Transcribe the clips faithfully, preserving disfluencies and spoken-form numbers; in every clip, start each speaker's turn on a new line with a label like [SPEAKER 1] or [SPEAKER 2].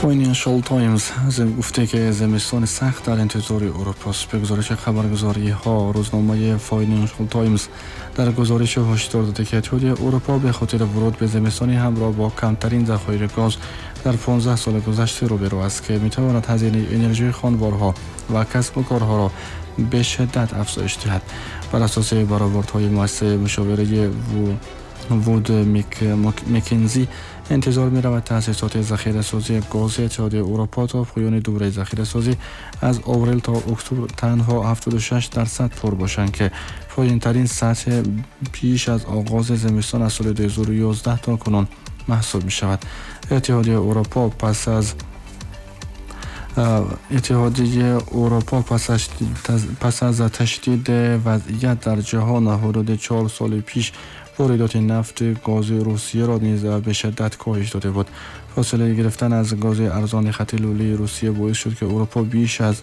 [SPEAKER 1] فاینانشال تایمز گفته که زمستان سخت در انتظار اروپا است. به گزارش خبرگزاری ها روزنامه فاینانشال تایمز در گزارش هشدار داده که اتحادیه اروپا به خاطر ورود به زمستانی همراه با کمترین ذخایر گاز در پانزده سال گذشته روبرو است که میتواند هزینه انرژی خانوارها و کسب و کارها را به شدت افزایش دهد. بر اساس برآوردهای مؤسسه مشاوره وود مکنزی انتظار می رود تأسیسات ذخیره سازی گاز اتحادیه اروپا تا پایان دوره ذخیره سازی از آوریل تا اکتبر تنها هفتاد و شش درصد پر باشند که پایین ترین سطح پیش از آغاز زمستان از سال دو هزار و یازده تا کنون محسوب می شود. اتحادیه اروپا پس از اتحادیه اروپا پس از پس از تشدید وضعیت در جهان حدود چهار سال پیش واردات نفت گاز روسیه را نیز به شدت کاهش داده بود. فاصله گرفتن از گاز ارزان خط لوله روسیه باعث شد که اروپا بیش از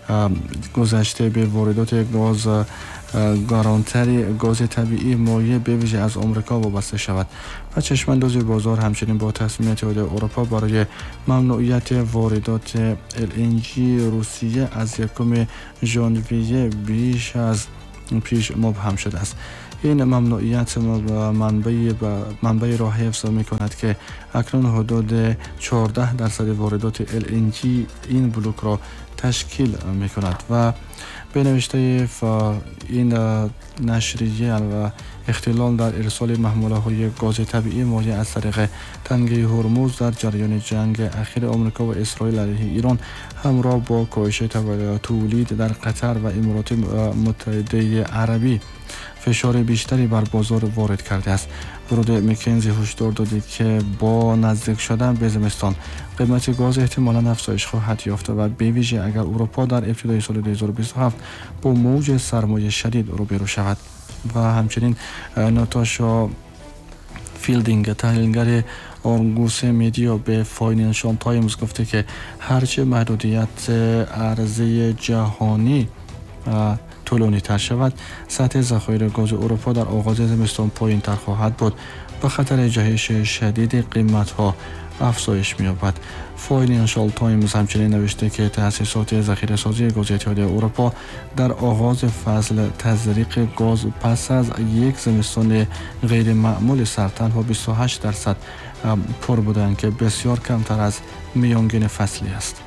[SPEAKER 1] گذشته به واردات گاز گارانتری گاز طبیعی مایع به ویژه از آمریکا وابسته شود و چشمانداز بازار همچنین با تصمیم اتحادیه اروپا برای ممنوعیت واردات ال ان جی روسیه از یکم ژانویه بیش از پیش مبهم شده است. این ممنوعیت منبعی منبعی را حفظ می کند که اکنون حدود چهارده درصد واردات ال ان جی این بلوک را تشکیل می کند و به نوشته این نشریه و اختلال در ارسال محموله های گاز طبیعی مایع از طریق تنگه هرمز در جریان جنگ اخیر آمریکا و اسرائیل علیه ایران همراه با کاهش تولید در قطر و امارات متحده عربی فشار بیشتری بر بازار وارد کرده است. ورود مکنزی هشدار داده که با نزدیک شدن به زمستان قیمت گاز احتمالاً افزایش خواهد یافت و به ویژه اگر اروپا در ابتدای سال دو هزار و بیست و هفت با موج سرمایه شدید روبرو شود. و همچنین ناتاشا فیلدینگ تحلیلگر آرگوس میدیا به فاینانشال تایمز گفته که هرچه محدودیت عرضه جهانی طولانی تر شود سطح ذخایر گاز اروپا در آغاز زمستان پایین تر خواهد بود و خطر جهش شدید قیمت ها افزایش می‌یابد. فاینانشال تایمز همچنین نوشته که تأسیسات ذخیره سازی گاز اتحادیه اروپا در آغاز فصل تزریق گاز پس از یک زمستان غیر معمول سرد تنها بیست و هشت درصد پر بودند که بسیار کمتر از میانگین فصلی است.